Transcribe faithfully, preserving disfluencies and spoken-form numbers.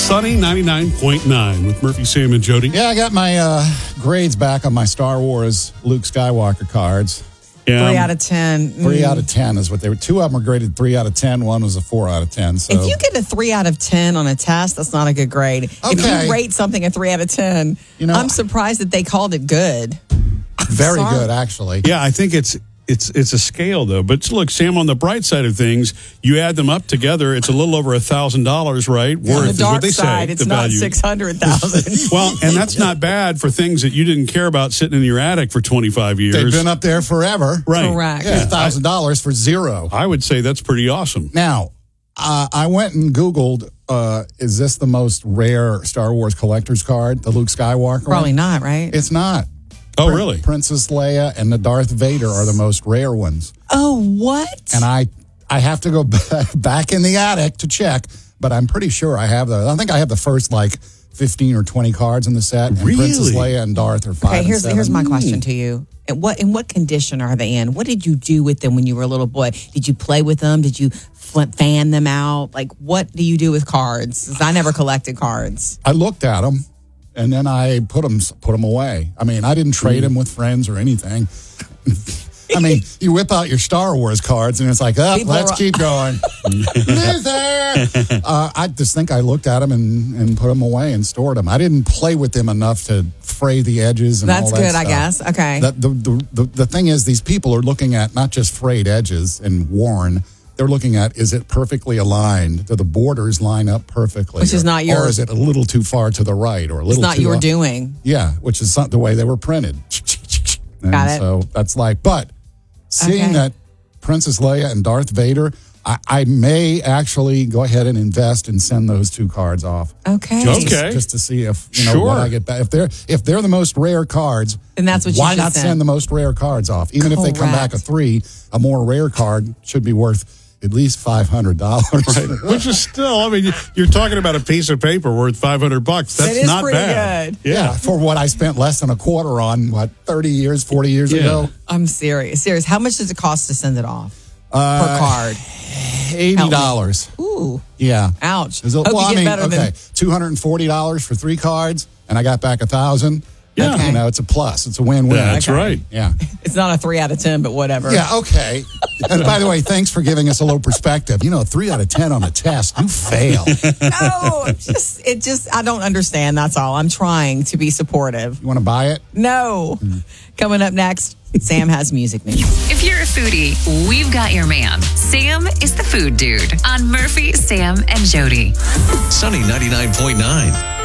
Sunny ninety-nine point nine with Murphy, Sam, and Jody. Yeah, I got my uh, grades back on my Star Wars Luke Skywalker cards. Yeah, Three out of ten. Three Mm. out of ten is what they were. Two of them were graded three out of ten. One was a four out of ten. So If you get a three out of ten on a test, that's not a good grade. If Okay. you rate something a three out of ten, You know, I'm surprised that they called it good. very Sorry. good, actually. Yeah, I think it's it's it's a scale though. But look, Sam, on the bright side of things, you add them up together, it's a little over a thousand dollars, right? On Worth the is what dark they side, say. it's the not value. six hundred thousand. Well, and that's not bad for things that you didn't care about sitting in your attic for twenty-five years. They've been up there forever. Right. Correct. Yeah, one thousand dollars for zero. I would say that's pretty awesome. Now, uh, I went and Googled, uh, is this the most rare Star Wars collector's card, the Luke Skywalker Probably one? not, right? It's not. Oh, Prin- really? Princess Leia and the Darth Vader are the most rare ones. Oh, what? And I I have to go back in the attic to check, but I'm pretty sure I have the, I think I have the first like fifteen or twenty cards in the set. And Really? Princess Leia and Darth are five Okay, and here's seven. here's my question to you. In what in what condition are they in? What did you do with them when you were a little boy? Did you play with them? Did you flip, fan them out? Like, what do you do with cards? 'Cause I never collected cards. I looked at them and then I put them put them away. I mean, I didn't trade them with friends or anything. I mean, you whip out your Star Wars cards and it's like, oh, People let's are- keep going. Loser! Uh, I just think I looked at them and, and put them away and stored them. I didn't play with them enough to fray the edges and That's all that good, I stuff. guess. Okay. The, the, the, the, the thing is, these people are looking at not just frayed edges and worn. They're looking at, is it perfectly aligned? Do the borders line up perfectly? Which is Or- not your- Or is it a little too far to the right or a It's little not too your up- doing. Yeah, which is not the way they were printed. And Got it. So that's like, but seeing Okay. that Princess Leia and Darth Vader, I, I may actually go ahead and invest and send those two cards off. Okay. Just, Okay. to, just to see if you know Sure. what I get back. If they're if they're the most rare cards, Then that's what you why should not send. send the most rare cards off? Even if they come back a Correct. three, a more rare card should be worth at least five hundred dollars. Which is still, I mean, you're talking about a piece of paper worth five hundred bucks. That's That is not pretty bad. good. Yeah, for what I spent less than a quarter on, what, thirty years, forty years Yeah. ago? I'm serious. Serious. How much does it cost to send it off Uh, per card? eighty dollars. Ooh, Yeah. ouch. There's a- Hope well, you I get mean, better okay, than. two hundred forty dollars for three cards, and I got back a thousand. Yeah. You know, it's a plus. It's a win-win. That's Okay. right. Yeah. It's not a three out of ten, but whatever. Yeah, okay. And by the way, thanks for giving us a low perspective. You know, three out of ten on a test, you fail. No, it's just it just I don't understand. That's all. I'm trying to be supportive. You want to buy it? No. Coming up next, Sam has music news. If you're a foodie, we've got your man. Sam is the food dude on Murphy, Sam, and Jody. Sunny ninety-nine point nine.